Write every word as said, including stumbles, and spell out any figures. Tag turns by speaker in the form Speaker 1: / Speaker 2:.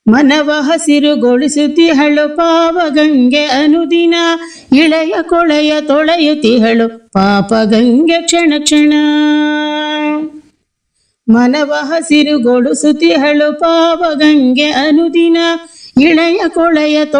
Speaker 1: ಮನವ ಹಸಿರುಗೊಳಿಸುತ್ತಿಹಳು ಪಾವಗಂಗೆ ಅನುದಿನ, ಇಳೆಯ ಕೊಳೆಯ ತೊಳೆಯುತ್ತಿಹಳು ಪಾಪಗಂಗೆ ಕ್ಷಣ ಕ್ಷಣ. ಮನವ ಹಸಿರುಗೊಳಿಸುತ್ತಿಹಳು ಪಾವಗಂಗೆ ಅನುದಿನ, ಇಳೆಯ ಕೊಳೆಯ